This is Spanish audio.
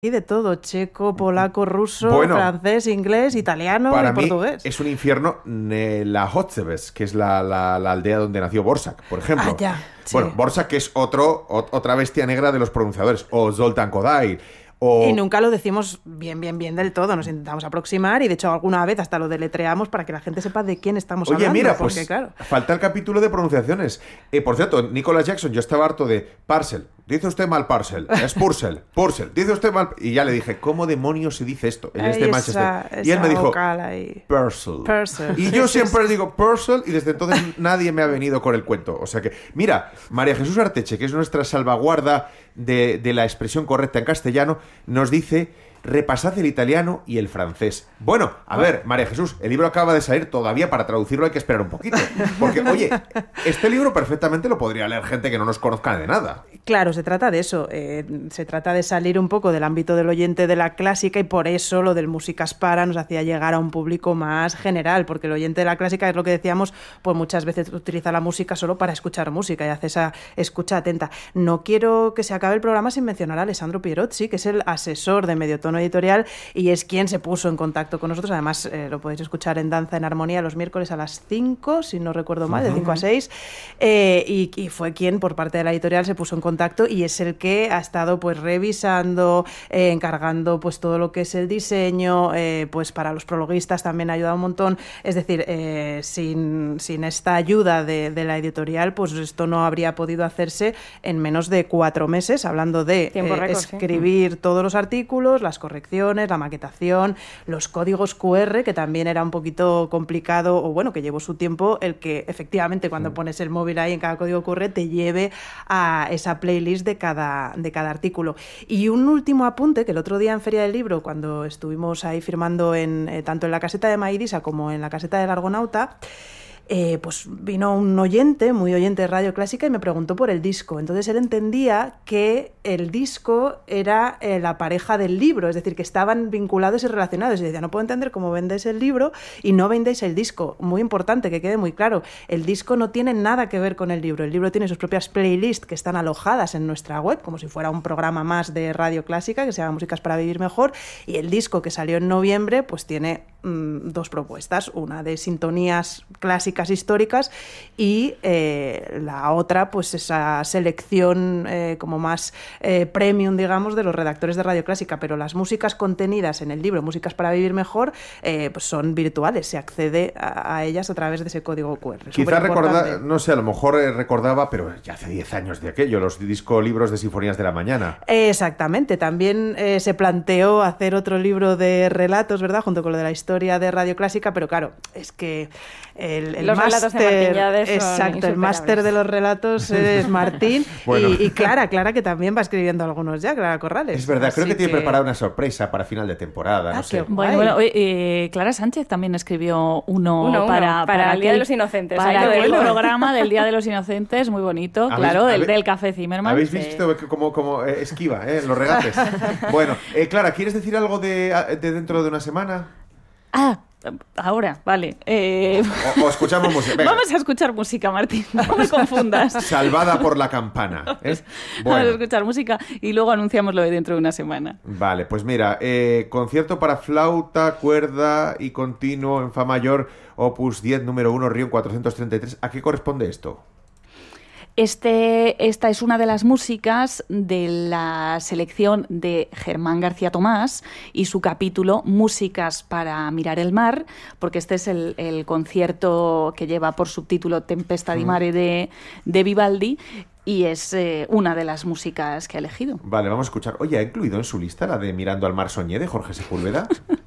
Y de todo, checo, polaco, ruso, francés, inglés, italiano y portugués. Es un infierno la Hotzebes, que es la aldea donde nació Borsak, por ejemplo. Ya, sí. Bueno, Borsak que es otra bestia negra de los pronunciadores, o Zoltán Kodály. Y nunca lo decimos bien del todo, nos intentamos aproximar y de hecho alguna vez hasta lo deletreamos para que la gente sepa de quién estamos hablando. Oye, mira, porque, pues claro, falta el capítulo de pronunciaciones. Por cierto, Nicholas Jackson, yo estaba harto de parcel. Dice usted mal parcel, es purcell. Dice usted mal... Y ya le dije, ¿cómo demonios se dice esto? Él es de Manchester. Y él me dijo, Purcell. Y yo siempre digo Purcell y desde entonces nadie me ha venido con el cuento. O sea que, mira, María Jesús Arteche, que es nuestra salvaguarda de la expresión correcta en castellano, nos dice: repasad el italiano y el francés. Bueno, a ver, María Jesús, el libro acaba de salir, todavía para traducirlo hay que esperar un poquito. Porque, oye, este libro perfectamente lo podría leer gente que no nos conozca de nada. Claro, se trata de eso. Se trata de salir un poco del ámbito del oyente de la clásica y por eso lo del Músicas para nos hacía llegar a un público más general, porque el oyente de la clásica, es lo que decíamos, pues muchas veces utiliza la música solo para escuchar música y hace esa escucha atenta. No quiero que se acabe el programa sin mencionar a Alessandro Pierozzi, que es el asesor de Mediotono Editorial y es quien se puso en contacto con nosotros. Además, lo podéis escuchar en Danza en Armonía los miércoles a las 5, si no recuerdo mal, de 5 a 6, y fue quien por parte de la editorial se puso en contacto y es el que ha estado pues revisando, encargando pues todo lo que es el diseño, pues para los prologuistas también ha ayudado un montón. Es decir, sin esta ayuda de la editorial, pues esto no habría podido hacerse en menos de 4 meses, hablando de escribir todos los artículos, las correcciones, la maquetación, los códigos QR, que también era un poquito complicado, o bueno, que llevó su tiempo el que efectivamente cuando pones el móvil ahí en cada código QR te lleve a esa playlist de cada artículo. Y un último apunte, que el otro día en Feria del Libro, cuando estuvimos ahí firmando tanto en la caseta de Maidisa como en la caseta del Argonauta, pues vino un oyente, muy oyente de Radio Clásica, y me preguntó por el disco. Entonces él entendía que el disco era la pareja del libro, es decir, que estaban vinculados y relacionados. Y decía, no puedo entender cómo vendéis el libro y no vendéis el disco. Muy importante, que quede muy claro. El disco no tiene nada que ver con el libro. El libro tiene sus propias playlists que están alojadas en nuestra web, como si fuera un programa más de Radio Clásica que se llama Músicas para Vivir Mejor. Y el disco que salió en noviembre, pues tiene 2 propuestas. Una de sintonías clásicas históricas y la otra, pues esa selección como más premium, digamos, de los redactores de Radio Clásica, pero las músicas contenidas en el libro Músicas para Vivir Mejor pues son virtuales, se accede a ellas a través de ese código QR. Quizá recordaba, no sé, a lo mejor recordaba, pero ya hace 10 años de aquello, los libros de Sinfonías de la Mañana. Exactamente, también se planteó hacer otro libro de relatos, ¿verdad?, junto con lo de la historia de Radio Clásica, pero claro, es que el máster, exacto, el máster de los relatos es Martín. Bueno. y Clara, que también va escribiendo algunos ya, Clara Corrales. Es verdad, creo que tiene preparada una sorpresa para final de temporada, no sé. Bueno, Clara Sánchez también escribió uno para el Día de los Inocentes. Para el programa del Día de los Inocentes, muy bonito, claro, del Café Zimmermann. ¿Habéis visto cómo esquiva los regates? Bueno, Clara, ¿quieres decir algo de dentro de una semana? Ahora, vale. O escuchamos música. Venga. Vamos a escuchar música, Martín. No me confundas. Salvada por la campana. Bueno. Vamos a escuchar música y luego anunciamos lo de dentro de una semana. Vale, pues mira, concierto para flauta, cuerda y continuo en fa mayor, opus 10, número 1, Rion 433. ¿A qué corresponde esto? Esta es una de las músicas de la selección de Germán García Tomás y su capítulo Músicas para mirar el mar, porque este es el concierto que lleva por subtítulo Tempesta di Mare de Vivaldi, y es una de las músicas que ha elegido. Vale, vamos a escuchar. Oye, ¿ha incluido en su lista la de Mirando al mar soñé de Jorge Sepúlveda?